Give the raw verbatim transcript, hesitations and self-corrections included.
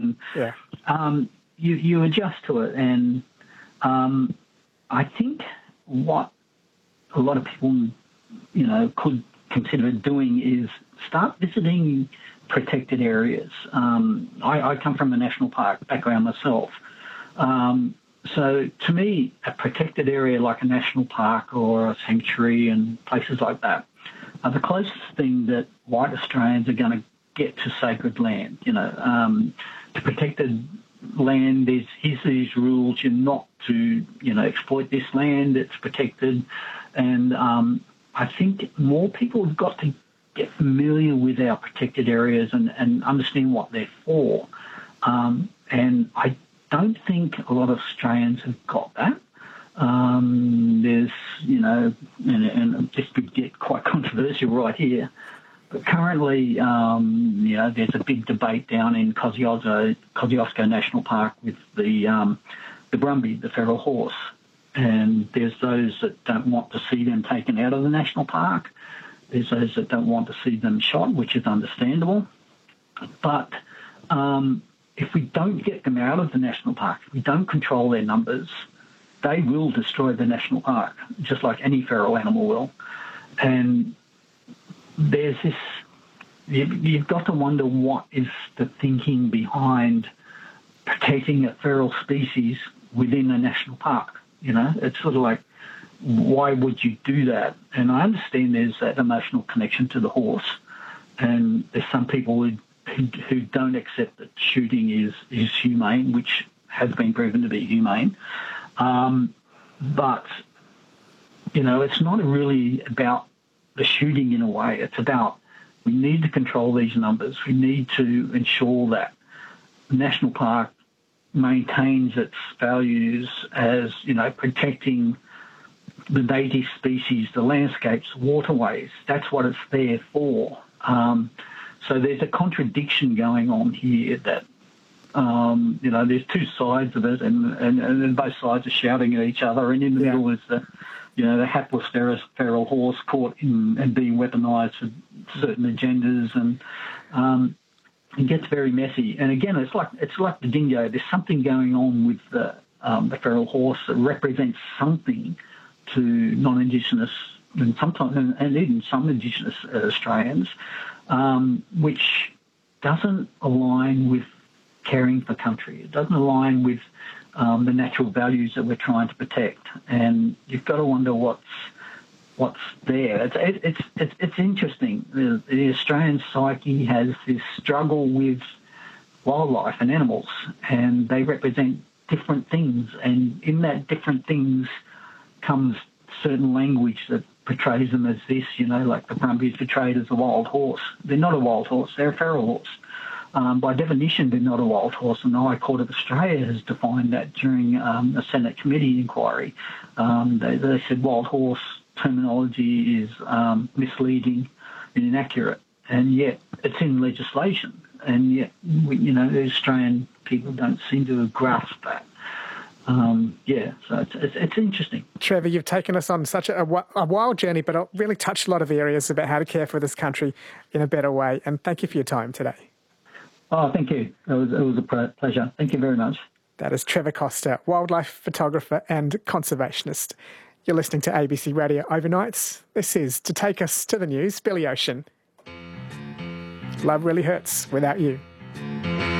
and yeah. um, you you adjust to it. And um, I think what a lot of people, you know, could consider doing is start visiting protected areas. Um, I, I come from a national park background myself. Um, so to me, a protected area like a national park or a sanctuary and places like that are the closest thing that white Australians are going to get to sacred land. You know, um, to protected land, there's here's these rules. You're not to, you know, exploit this land. It's protected. And um, I think more people have got to get familiar with our protected areas and, and understand what they're for. Um, and I don't think a lot of Australians have got that. Um, there's, you know, and, and this could get quite controversial right here, but currently, um, you know, there's a big debate down in Kosciuszko, Kosciuszko National Park with the um, the Brumby, the feral horse. And there's those that don't want to see them taken out of the national park. There's those that don't want to see them shot, which is understandable. But um, if we don't get them out of the national park, if we don't control their numbers, they will destroy the national park, just like any feral animal will. And there's this, you've got to wonder what is the thinking behind protecting a feral species within a national park. You know, it's sort of like, why would you do that? And I understand there's that emotional connection to the horse, and there's some people who who, who don't accept that shooting is, is humane, which has been proven to be humane. Um, but, you know, it's not really about the shooting in a way. It's about we need to control these numbers. We need to ensure that the national park maintains its values as, you know, protecting the native species, the landscapes, waterways. That's what it's there for. Um, so there's a contradiction going on here that, um, you know, there's two sides of it, and, and, and then both sides are shouting at each other, and in the yeah. middle is the, you know, the hapless feral horse caught in and being weaponised for certain agendas, and um, it gets very messy. And again, it's like it's like the dingo. There's something going on with the um, the feral horse that represents something to non-Indigenous and sometimes and, and even some Indigenous uh, Australians, um, which doesn't align with caring for country. It doesn't align with um, the natural values that we're trying to protect. And you've got to wonder what's what's there. It's it, it's it's it's interesting. The, the Australian psyche has this struggle with wildlife and animals, and they represent different things. And in that different things comes certain language that portrays them as this, you know, like the Brumby is portrayed as a wild horse. They're not a wild horse, they're a feral horse. Um, by definition, they're not a wild horse, and the High Court of Australia has defined that during um, a Senate committee inquiry. Um, they, they said wild horse terminology is um, misleading and inaccurate, and yet it's in legislation, and yet, we, you know, the Australian people don't seem to grasp that. Um, yeah, so it's, it's, it's interesting. Trevor, you've taken us on such a, a wild journey, but really touched a lot of areas about how to care for this country in a better way. And thank you for your time today. Oh, thank you. It was, it was a pleasure. Thank you very much. That is Trevor Coster, wildlife photographer and conservationist. You're listening to A B C Radio Overnights. This is To Take Us to the News, Billy Ocean. Love really hurts without you.